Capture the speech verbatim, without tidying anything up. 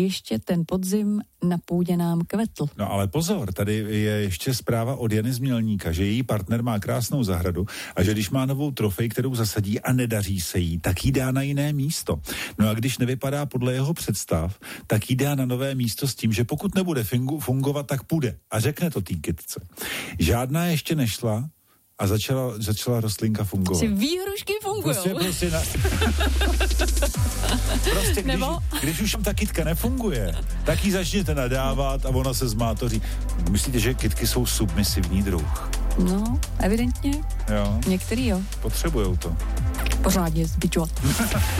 ještě ten podzim na půdě nám kvetl. No ale pozor, tady je ještě zpráva od Jany z Mělníka, že její partner má krásnou zahradu a že když má novou trofej, kterou zasadí a nedaří se jí, tak jí dá na jiné místo. No a když nevypadá podle jeho představ, tak jí dá na nové místo s tím, že pokud nebude fungu, fungovat, tak půjde. A řekne to tý kytce. Žádná ještě nešla a začala, začala rostlinka fungovat. Si výhrušky fungujou. Prostě, prostě, na... prostě když, když už ta kytka nefunguje, tak jí začněte nadávat a ona se zmátoří. Myslíte, že kytky jsou submisivní druh? No, evidentně. Jo. Některý jo. Potřebujou to. Pořádně zbičovat.